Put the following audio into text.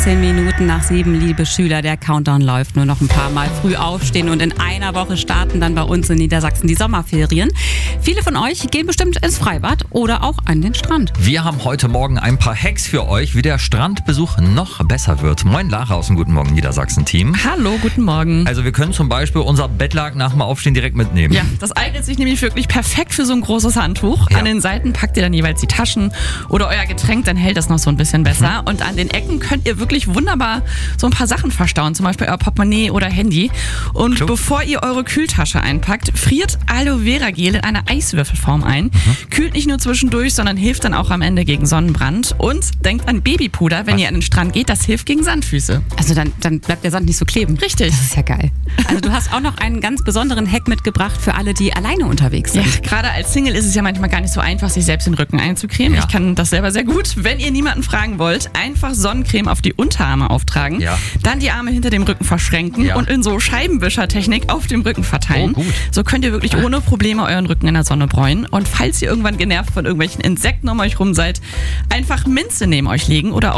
13 Minuten nach 7, liebe Schüler, der Countdown läuft. Nur noch ein paar Mal früh aufstehen und in einer Woche starten dann bei uns in Niedersachsen die Sommerferien. Viele von euch gehen bestimmt ins Freibad oder auch an den Strand. Wir haben heute Morgen ein paar Hacks für euch, wie der Strandbesuch noch besser wird. Moin Lara aus dem Guten Morgen Niedersachsen-Team. Hallo, guten Morgen. Also wir können zum Beispiel unser Bettlaken nach dem Aufstehen direkt mitnehmen. Ja, das eignet sich nämlich wirklich perfekt für so ein großes Handtuch. Ja. An den Seiten packt ihr dann jeweils die Taschen oder euer Getränk, dann hält das noch so ein bisschen besser. Und an den Ecken könnt ihr wirklich wunderbar so ein paar Sachen verstauen, zum Beispiel euer Portemonnaie oder Handy. Und Klug. bevor ihr eure Kühltasche einpackt, friert Aloe Vera Gel in einer Eiswürfelform ein. Kühlt nicht nur zwischendurch, sondern hilft dann auch am Ende gegen Sonnenbrand. Und denkt an Babypuder, wenn ihr an den Strand geht, das hilft gegen Sandfüße. Also dann bleibt der Sand nicht so kleben. Richtig. Das ist ja geil. Also du hast auch noch einen ganz besonderen Hack mitgebracht für alle, die alleine unterwegs Ja, sind. gerade als Single ist es ja manchmal gar nicht so einfach, sich selbst den Rücken einzucremen. Ja. Ich kann das selber sehr gut. Wenn ihr niemanden fragen wollt, einfach Sonnencreme auf die Unterarme auftragen, Ja. dann die Arme hinter dem Rücken verschränken Ja. und in so Scheibenwischertechnik auf dem Rücken verteilen. Oh, gut. So könnt ihr wirklich ohne Probleme euren Rücken in der Sonne bräunen. Und falls ihr irgendwann genervt von irgendwelchen Insekten um euch rum seid, einfach Minze neben euch legen oder auch